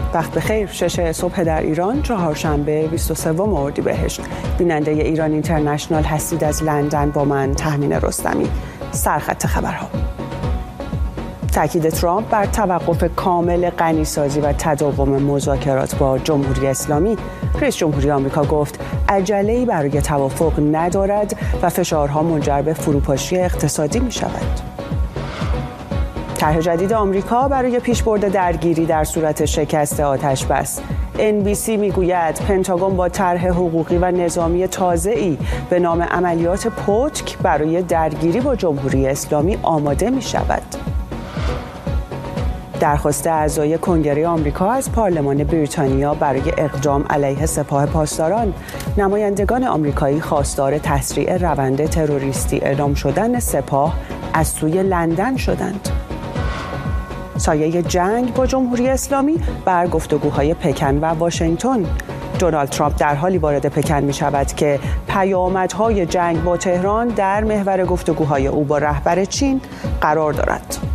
وقت بخیر. 6 صبح در ایران، چهارشنبه 23 اردیبهشت. بیننده ایران اینترنشنال هستید. از لندن با من تهمینه رستمی. سرخط خبرها. تاکید ترامپ بر توقف کامل غنیسازی و تداوم مذاکرات با جمهوری اسلامی. رئیس جمهوری آمریکا گفت عجله‌ای برای توافق ندارد و فشارها منجر به فروپاشی اقتصادی می‌شود. طرح جدید آمریکا برای پیشبرد درگیری در صورت شکست آتش‌بس. NBC میگوید پنتاگون با طرح حقوقی و نظامی تازه‌ای به نام عملیات پتک برای درگیری با جمهوری اسلامی آماده می‌شود. درخواست اعضای کنگره آمریکا از پارلمان بریتانیا برای اقدام علیه سپاه پاسداران. نمایندگان آمریکایی خواستار تسریع روند تروریستی اعلام شدن سپاه از سوی لندن شدند. سایه جنگ با جمهوری اسلامی بر گفتگوهای پکن و واشنگتن. دونالد ترامپ در حالی وارد پکن می شود که پیامدهای جنگ با تهران در محور گفتگوهای او با رهبر چین قرار دارد.